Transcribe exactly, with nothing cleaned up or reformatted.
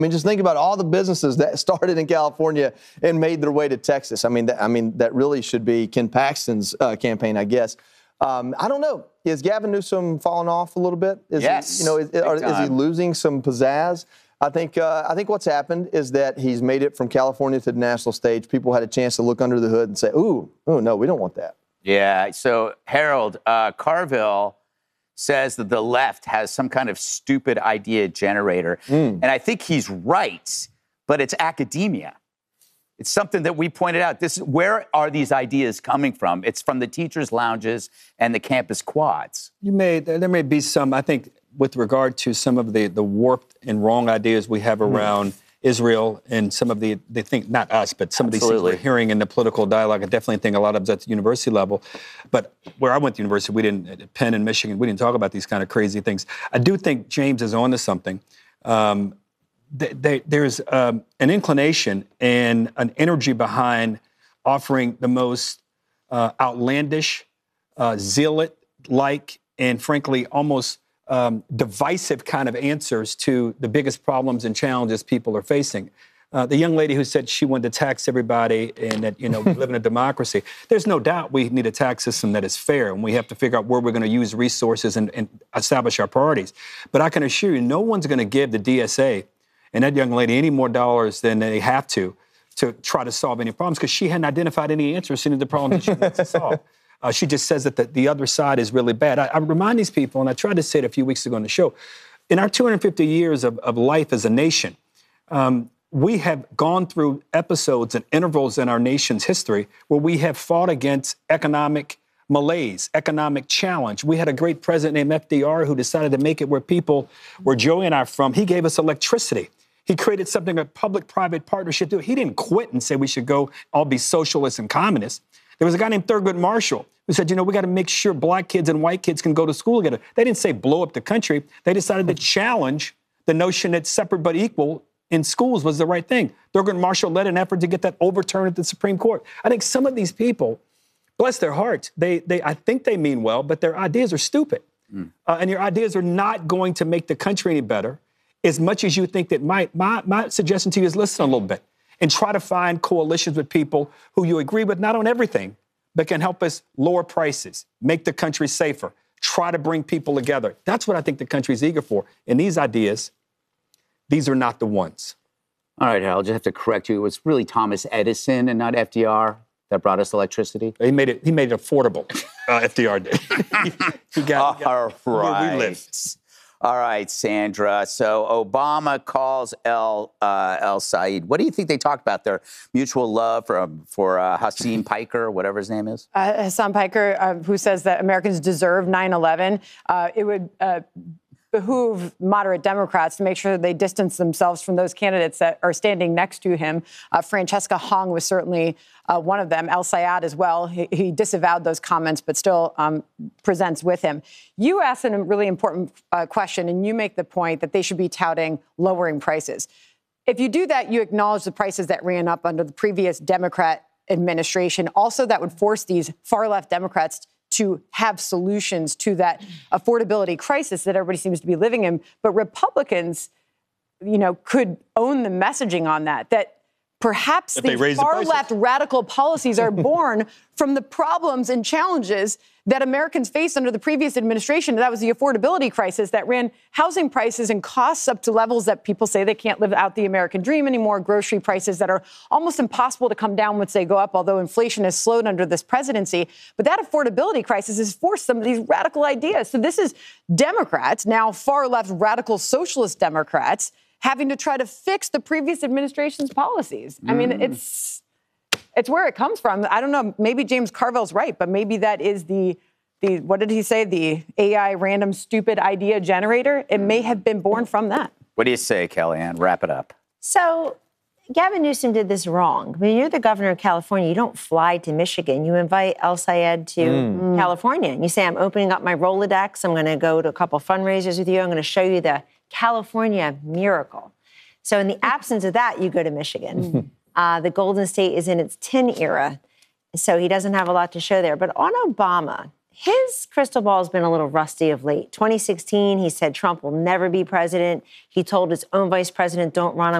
I mean, just think about all the businesses that started in California and made their way to Texas. I mean, that, I mean, that really should be Ken Paxton's uh, campaign, I guess. Um, I don't know. Is Gavin Newsom falling off a little bit? Is yes. He, you know, is, are, is he losing some pizzazz? I think uh, I think what's happened is that he's made it from California to the national stage. People had a chance to look under the hood and say, "Ooh, ooh, no, we don't want that." Yeah. So Harold uh, Carville says that the left has some kind of stupid idea generator, mm. and I think he's right. But it's academia. It's something that we pointed out. This where are these ideas coming from? It's from the teachers' lounges and the campus quads. You may there may be some. I think with regard to some of the the warped and wrong ideas we have around mm. Israel and some of the they think not us, but some Absolutely. of these things we're hearing in the political dialogue. I definitely think a lot of it's at the university level. But where I went to university, we didn't at Penn and Michigan, we didn't talk about these kind of crazy things. I do think James is onto something. Um, They, they, there's um, an inclination and an energy behind offering the most uh, outlandish, uh, zealot-like, and frankly, almost um, divisive kind of answers to the biggest problems and challenges people are facing. Uh, the young lady who said she wanted to tax everybody and that, you know, we live in a democracy, there's no doubt we need a tax system that is fair, and we have to figure out where we're going to use resources and, and establish our priorities. But I can assure you, no one's going to give the D S A and that young lady any more dollars than they have to to try to solve any problems, because she hadn't identified any answers to any of the problems that she wants to solve. Uh, she just says that the, the other side is really bad. I, I remind these people, and I tried to say it a few weeks ago on the show, in our two hundred fifty years of, of life as a nation, um, we have gone through episodes and intervals in our nation's history where we have fought against economic malaise, economic challenge. We had a great president named F D R who decided to make it where people, where Joey and I are from, he gave us electricity. He created something, a public-private partnership. He didn't quit and say we should go all be socialists and communists. There was a guy named Thurgood Marshall who said, you know, we got to make sure black kids and white kids can go to school together. They didn't say blow up the country. They decided to challenge the notion that separate but equal in schools was the right thing. Thurgood Marshall led an effort to get that overturned at the Supreme Court. I think some of these people, bless their hearts, they, they, I think they mean well, but their ideas are stupid. Mm. Uh, and your ideas are not going to make the country any better. As much as you think that might, my, my suggestion to you is listen a little bit and try to find coalitions with people who you agree with, not on everything, but can help us lower prices, make the country safer, try to bring people together. That's what I think the country's eager for. And these ideas, these are not the ones. All right, Harold, I just have to correct you. It was really Thomas Edison and not F D R that brought us electricity. He made it, he made it affordable, uh, F D R did. he, he got, he got All right. where we live. All right, Sandra. So Obama calls El uh, El Said. What do you think they talked about? Their mutual love for for uh, Hassan Piker, whatever his name is. Uh, Hassan Piker, uh, who says that Americans deserve nine eleven. Uh, it would uh, behoove moderate Democrats to make sure that they distance themselves from those candidates that are standing next to him. Uh, Francesca Hong was certainly uh, one of them. El Sayed as well. He, he disavowed those comments, but still um, presents with him. You asked a really important uh, question, and you make the point that they should be touting lowering prices. If you do that, you acknowledge the prices that ran up under the previous Democrat administration. Also, that would force these far-left Democrats to have solutions to that affordability crisis that everybody seems to be living in. But Republicans, you know, could own the messaging on that, that perhaps if these far-left radical policies are born from the problems and challenges that Americans faced under the previous administration. That was the affordability crisis that ran housing prices and costs up to levels that people say they can't live out the American dream anymore, grocery prices that are almost impossible to come down once they go up, although inflation has slowed under this presidency. But that affordability crisis has forced some of these radical ideas. So this is Democrats, now far-left radical socialist Democrats, having to try to fix the previous administration's policies. Mm. I mean, it's it's where it comes from. I don't know, maybe James Carville's right, but maybe that is the, the what did he say, the A I random stupid idea generator? It may have been born from that. What do you say, Kellyanne? Wrap it up. So Gavin Newsom did this wrong. When you're the governor of California, you don't fly to Michigan. You invite El Sayed to mm. California. And you say, I'm opening up my Rolodex. I'm going to go to a couple fundraisers with you. I'm going to show you the California miracle. So in the absence of that, you go to Michigan. Uh, the Golden State is in its tin era, so he doesn't have a lot to show there. But on Obama, his crystal ball has been a little rusty of late. twenty sixteen, he said Trump will never be president. He told his own vice president, don't run.